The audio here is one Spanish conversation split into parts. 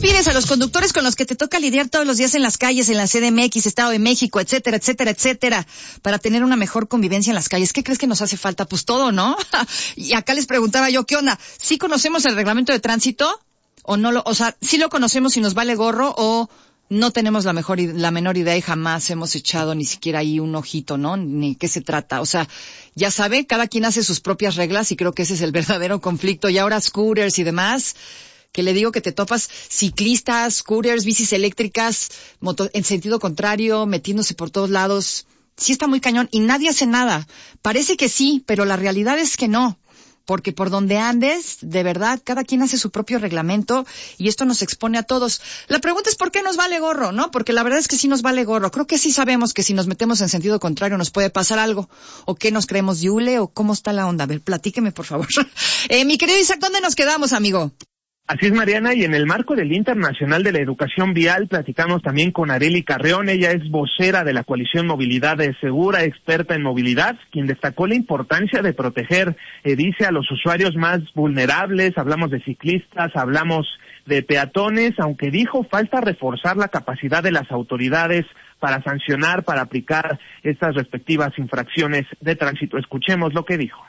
pides a los conductores con los que te toca lidiar todos los días en las calles, en la CDMX, Estado de México, etcétera, etcétera, etcétera, para tener una mejor convivencia en las calles? ¿Qué crees que nos hace falta? Pues todo, ¿no? Y acá les preguntaba yo, ¿qué onda? ¿Sí conocemos el reglamento de tránsito? ¿O no o sea, sí lo conocemos y nos vale gorro o no tenemos la menor idea y jamás hemos echado ni siquiera ahí un ojito, ¿no? Ni qué se trata. O sea, ya sabe, cada quien hace sus propias reglas y creo que ese es el verdadero conflicto. Y ahora scooters y demás, que le digo que te topas ciclistas, scooters, bicis eléctricas, en sentido contrario, metiéndose por todos lados. Sí está muy cañón y nadie hace nada. Parece que sí, pero la realidad es que no. Porque por donde andes, de verdad, cada quien hace su propio reglamento y esto nos expone a todos. La pregunta es ¿por qué nos vale gorro, no? Porque la verdad es que sí nos vale gorro. Creo que sí sabemos que si nos metemos en sentido contrario nos puede pasar algo. ¿O qué nos creemos, Yule? ¿O cómo está la onda? A ver, platíqueme, por favor. Mi querido Isaac, ¿dónde nos quedamos, amigo? Así es, Mariana, y en el marco del Día Internacional de la Educación Vial platicamos también con Arely Carreón. Ella es vocera de la Coalición Movilidad Segura, experta en movilidad, quien destacó la importancia de proteger, dice, a los usuarios más vulnerables. Hablamos de ciclistas, hablamos de peatones, aunque dijo falta reforzar la capacidad de las autoridades para sancionar, para aplicar estas respectivas infracciones de tránsito. Escuchemos lo que dijo.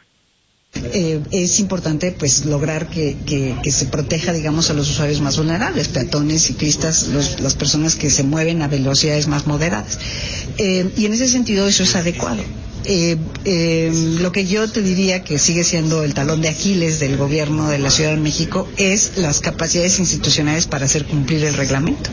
Es importante pues lograr que se proteja, digamos, a los usuarios más vulnerables, peatones, ciclistas, las personas que se mueven a velocidades más moderadas. Y en ese sentido eso es adecuado. Lo que yo te diría que sigue siendo el talón de Aquiles del gobierno de la Ciudad de México es las capacidades institucionales para hacer cumplir el reglamento.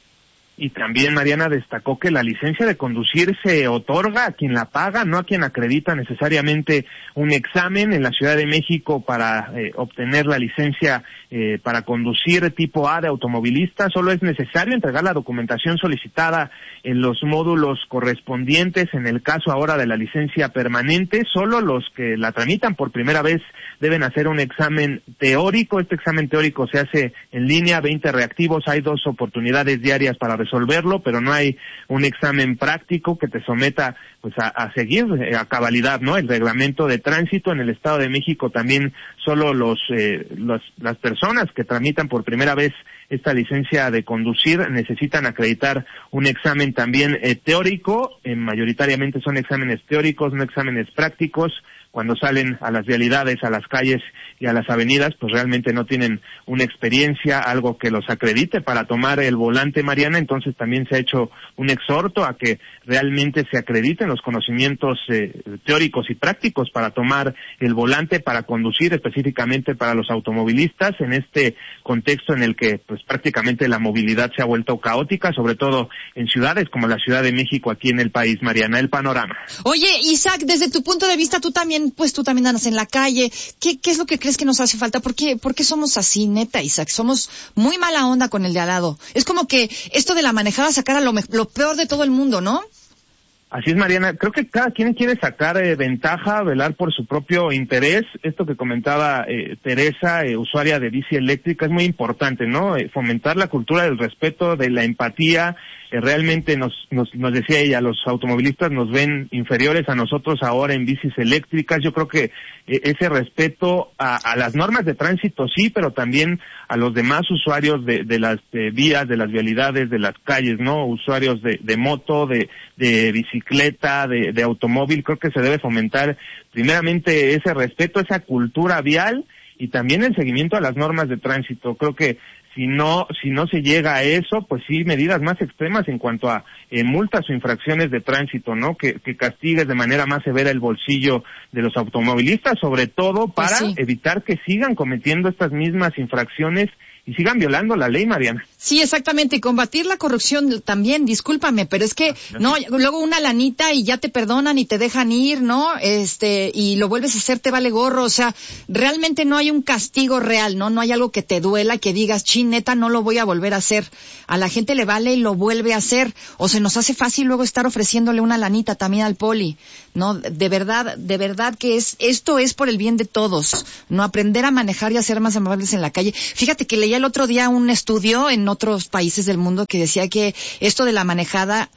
Y también Mariana destacó que la licencia de conducir se otorga a quien la paga, no a quien acredita necesariamente un examen. En la Ciudad de México, para obtener la licencia para conducir tipo A de automovilista, solo es necesario entregar la documentación solicitada en los módulos correspondientes. En el caso ahora de la licencia permanente, solo los que la tramitan por primera vez deben hacer un examen teórico. Este examen teórico se hace en línea, 20 reactivos, hay 2 oportunidades diarias para resolverlo, pero no hay un examen práctico que te someta pues a seguir a cabalidad, ¿no? El reglamento de tránsito en el Estado de México también solo las personas que tramitan por primera vez esta licencia de conducir necesitan acreditar un examen también teórico. Mayoritariamente son exámenes teóricos, no exámenes prácticos. Cuando salen a las vialidades, a las calles y a las avenidas, pues realmente no tienen una experiencia, algo que los acredite para tomar el volante, Mariana. Entonces también se ha hecho un exhorto a que realmente se acrediten los conocimientos teóricos y prácticos para tomar el volante, para conducir, específicamente para los automovilistas, en este contexto en el que pues prácticamente la movilidad se ha vuelto caótica, sobre todo en ciudades como la Ciudad de México, aquí en el país. Mariana, el panorama. Oye, Isaac, desde tu punto de vista, tú también andas en la calle. ¿Qué es lo que crees que nos hace falta? ¿Por qué somos así, neta, Isaac? Somos muy mala onda con el de al lado. Es como que esto de la manejada sacara lo peor de todo el mundo, ¿no? Así es, Mariana. Creo que cada quien quiere sacar ventaja, velar por su propio interés. Esto que comentaba Teresa, usuaria de bici eléctrica, es muy importante, ¿no? Fomentar la cultura del respeto, de la empatía. Realmente nos decía ella, los automovilistas nos ven inferiores a nosotros ahora en bicis eléctricas. Yo creo que ese respeto a las normas de tránsito sí, pero también a los demás usuarios de las vías, de las vialidades, de las calles, ¿no? Usuarios de moto, de bicicleta, de automóvil. Creo que se debe fomentar primeramente ese respeto, esa cultura vial y también el seguimiento a las normas de tránsito. Creo que si no se llega a eso, pues sí, medidas más extremas en cuanto a multas o infracciones de tránsito, ¿no? Que castigues de manera más severa el bolsillo de los automovilistas, sobre todo para evitar que sigan cometiendo estas mismas infracciones y sigan violando la ley, Mariana. Sí, exactamente, y combatir la corrupción también, discúlpame, pero es que, no, luego una lanita y ya te perdonan y te dejan ir, ¿no? Y lo vuelves a hacer, te vale gorro, o sea, realmente no hay un castigo real, ¿no? No hay algo que te duela, que digas, neta, no lo voy a volver a hacer. A la gente le vale y lo vuelve a hacer, o se nos hace fácil luego estar ofreciéndole una lanita también al poli, ¿no? De verdad que esto es por el bien de todos, ¿no? Aprender a manejar y a ser más amables en la calle. Fíjate que leía el otro día un estudio en otros países del mundo que decía que esto de la manejada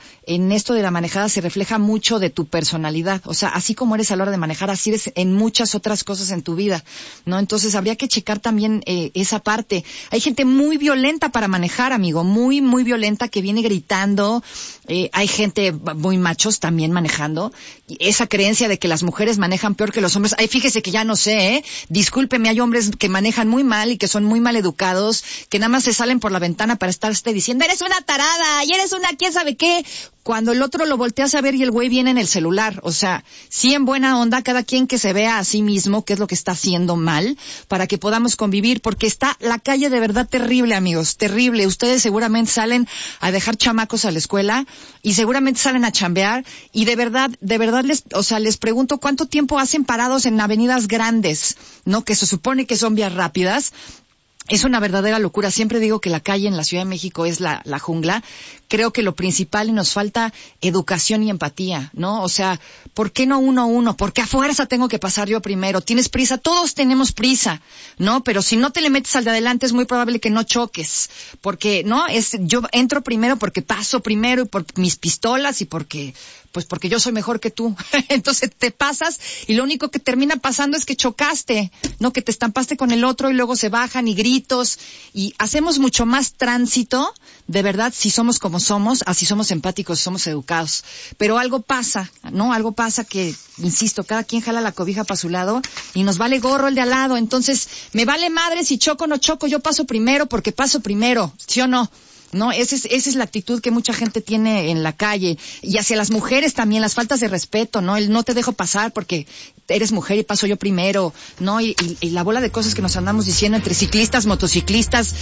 se refleja mucho de tu personalidad. O sea, así como eres a la hora de manejar, así eres en muchas otras cosas en tu vida, ¿no? Entonces habría que checar también esa parte. Hay gente muy muy violenta para manejar, amigo, muy, muy violenta, que viene gritando. Hay gente muy machos también manejando. Esa creencia de que las mujeres manejan peor que los hombres. Ay, fíjese que ya no sé, discúlpeme, hay hombres que manejan muy mal y que son muy mal educados, que nada más se salen por la ventana para estarse diciendo, eres una tarada y eres una quién sabe qué, cuando el otro lo volteas a ver y el güey viene en el celular. O sea, sí, en buena onda, cada quien que se vea a sí mismo qué es lo que está haciendo mal para que podamos convivir, porque está la calle de verdad terrible, amigos, terrible. Ustedes seguramente salen a dejar chamacos a la escuela y seguramente salen a chambear y de verdad les pregunto cuánto tiempo hacen parados en avenidas grandes, ¿no? Que se supone que son vías rápidas. Es una verdadera locura. Siempre digo que la calle en la Ciudad de México es la jungla. Creo que lo principal, y nos falta educación y empatía, ¿no? O sea, ¿por qué no uno a uno? ¿Por qué a fuerza tengo que pasar yo primero? ¿Tienes prisa? Todos tenemos prisa, ¿no? Pero si no te le metes al de adelante es muy probable que no choques. Porque, ¿no? Yo entro primero porque paso primero y por mis pistolas y porque yo soy mejor que tú. Entonces te pasas y lo único que termina pasando es que chocaste, ¿no? Que te estampaste con el otro y luego se bajan y gritos y hacemos mucho más tránsito, de verdad, si somos como somos, así somos empáticos, somos educados. Pero algo pasa, ¿no? Algo pasa que, insisto, cada quien jala la cobija para su lado y nos vale gorro el de al lado. Entonces, me vale madre si choco o no choco, yo paso primero porque paso primero, ¿sí o no? No, esa es la actitud que mucha gente tiene en la calle. Y hacia las mujeres también, las faltas de respeto, ¿no? El no te dejo pasar porque eres mujer y paso yo primero, ¿no? Y la bola de cosas que nos andamos diciendo entre ciclistas, motociclistas,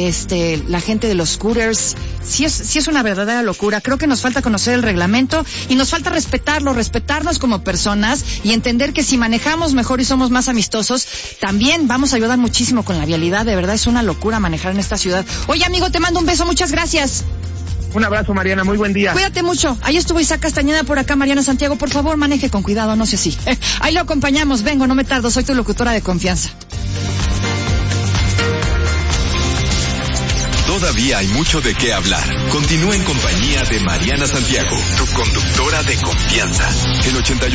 la gente de los scooters. Sí es una verdadera locura. Creo que nos falta conocer el reglamento y nos falta respetarnos como personas y entender que si manejamos mejor y somos más amistosos, también vamos a ayudar muchísimo con la vialidad. De verdad es una locura manejar en esta ciudad. Oye, amigo, te mando un beso. Muchas gracias. Un abrazo, Mariana, muy buen día. Cuídate mucho. Ahí estuvo Isaac Castañeda, por acá Mariana Santiago. Por favor, maneje con cuidado, no sé si. Ahí lo acompañamos. Vengo, no me tardo. Soy tu locutora de confianza. Todavía hay mucho de qué hablar. Continúa en compañía de Mariana Santiago, tu conductora de confianza. En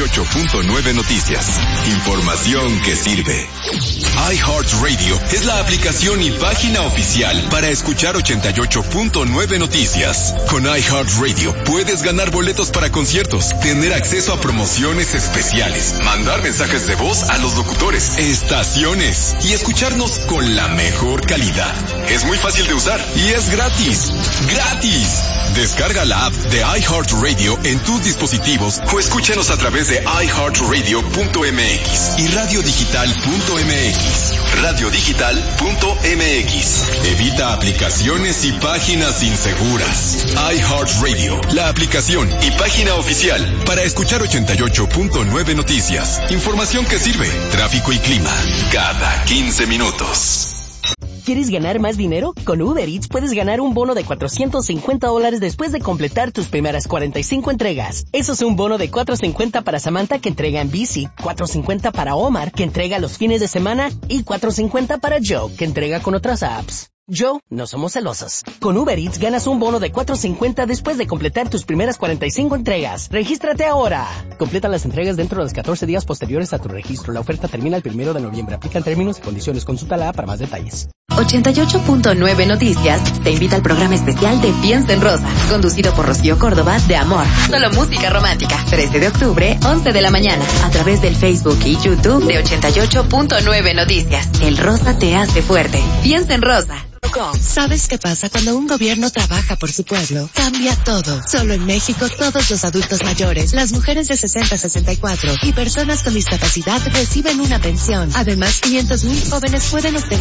88.9 Noticias. Información que sirve. iHeartRadio es la aplicación y página oficial para escuchar 88.9 Noticias. Con iHeartRadio puedes ganar boletos para conciertos, tener acceso a promociones especiales, mandar mensajes de voz a los locutores, estaciones y escucharnos con la mejor calidad. Es muy fácil de usar y es gratis. ¡Gratis! Descarga la app de iHeartRadio en tus dispositivos o escúchanos a través de iHeartRadio.mx y radiodigital.mx. Radiodigital.mx. Evita aplicaciones y páginas inseguras. iHeartRadio, la aplicación y página oficial para escuchar 88.9 Noticias. Información que sirve. Tráfico y clima cada 15 minutos. ¿Quieres ganar más dinero? Con Uber Eats puedes ganar un bono de $450 después de completar tus primeras 45 entregas. Eso es un bono de $450 para Samantha, que entrega en bici, $450 para Omar, que entrega los fines de semana, y $450 para Joe, que entrega con otras apps. Joe, no somos celosos. Con Uber Eats ganas un bono de $450 después de completar tus primeras 45 entregas. ¡Regístrate ahora! Completa las entregas dentro de los 14 días posteriores a tu registro. La oferta termina el 1 de noviembre. Aplican términos y condiciones. Consulta la app para más detalles. 88.9 Noticias te invita al programa especial de Piensa en Rosa, conducido por Rocío Córdoba, de Amor. Solo música romántica. 13 de octubre, 11 de la mañana. A través del Facebook y YouTube de 88.9 Noticias. El rosa te hace fuerte. Piensa en Rosa. ¿Sabes qué pasa cuando un gobierno trabaja por su pueblo? Cambia todo. Solo en México, todos los adultos mayores, las mujeres de 60 a 64 y personas con discapacidad reciben una pensión. Además, 500,000 jóvenes pueden obtener